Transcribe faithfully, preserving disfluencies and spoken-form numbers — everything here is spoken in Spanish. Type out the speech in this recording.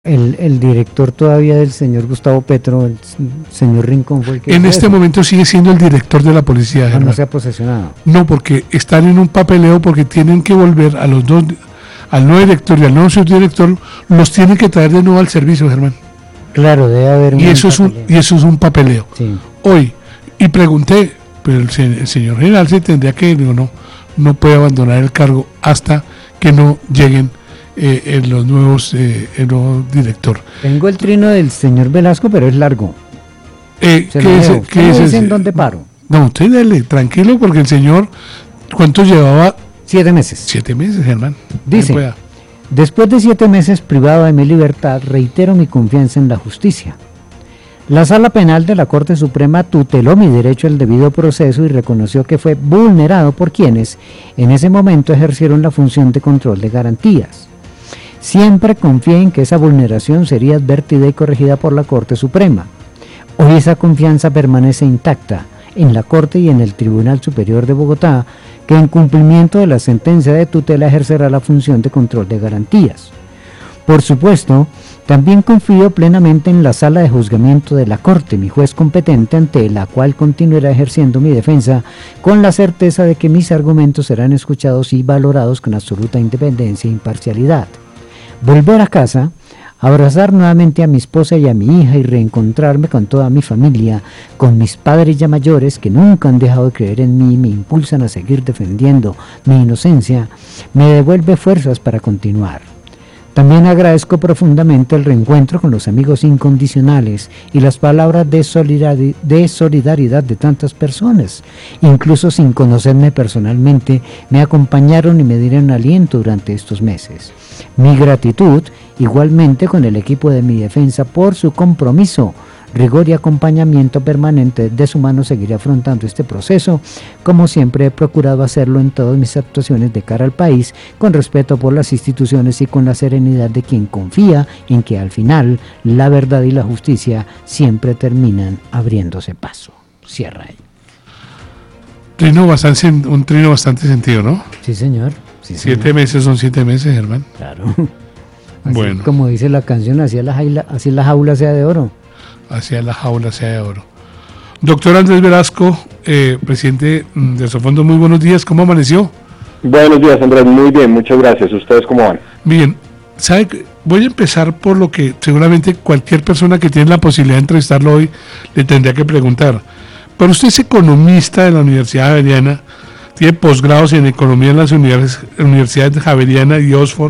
El, el director todavía del señor Gustavo Petro, el señor Rincón fue el que... En este eso. momento sigue siendo el director de la policía, No, Germán. no se ha posesionado. No, porque están en un papeleo porque tienen que volver a los dos, al nuevo director y al nuevo subdirector, los tienen que traer de nuevo al servicio, Germán. Claro, debe haber un Y eso es un, y eso es un papeleo. Sí. Hoy, y pregunté, pero el, se- el señor general se tendría que, digo, no, no puede abandonar el cargo hasta que no lleguen eh, eh, los nuevos, eh, el nuevo director. Tengo el trino del señor Velasco, pero es largo. Eh, Se ¿qué lo es, dejo. qué ¿Cómo es dicen ese? dónde paro? No, usted dale, tranquilo, porque el señor, ¿cuánto llevaba? Siete meses. Siete meses, Germán. Dice, Que pueda. después de siete meses privado de mi libertad, reitero mi confianza en la justicia. La Sala Penal de la Corte Suprema tuteló mi derecho al debido proceso y reconoció que fue vulnerado por quienes en ese momento ejercieron la función de control de garantías. Siempre confié en que esa vulneración sería advertida y corregida por la Corte Suprema. Hoy esa confianza permanece intacta en la Corte y en el Tribunal Superior de Bogotá, que en cumplimiento de la sentencia de tutela ejercerá la función de control de garantías. Por supuesto, también confío plenamente en la Sala de Juzgamiento de la Corte, mi juez competente, ante la cual continuará ejerciendo mi defensa con la certeza de que mis argumentos serán escuchados y valorados con absoluta independencia e imparcialidad. Volver a casa, abrazar nuevamente a mi esposa y a mi hija y reencontrarme con toda mi familia, con mis padres ya mayores que nunca han dejado de creer en mí y me impulsan a seguir defendiendo mi inocencia, me devuelve fuerzas para continuar. También agradezco profundamente el reencuentro con los amigos incondicionales y las palabras de solidari- de solidaridad de tantas personas. Incluso sin conocerme personalmente, me acompañaron y me dieron aliento durante estos meses. Mi gratitud igualmente con el equipo de mi defensa por su compromiso, rigor y acompañamiento permanente. De su mano seguiré afrontando este proceso, como siempre he procurado hacerlo en todas mis actuaciones de cara al país, con respeto por las instituciones y con la serenidad de quien confía en que al final la verdad y la justicia siempre terminan abriéndose paso. Cierra ahí. Trino bastante, un trino bastante sentido, ¿no? Sí, señor. Sí, Siete señor. meses son siete meses, Germán. Claro. Así, Bueno. como dice la canción, así la, jaula, así la jaula sea de oro. Hacia la jaula sea de oro. Doctor Andrés Velasco, eh, presidente de Sofondo, muy buenos días, ¿cómo amaneció? Buenos días, Andrés, muy bien, muchas gracias. ¿Ustedes cómo van? Bien, ¿sabe qué? Voy a empezar por lo que seguramente cualquier persona que tiene la posibilidad de entrevistarlo hoy le tendría que preguntar. Pero usted es economista de la Universidad Javeriana, tiene posgrados en economía en las universidades Javeriana y Oxford,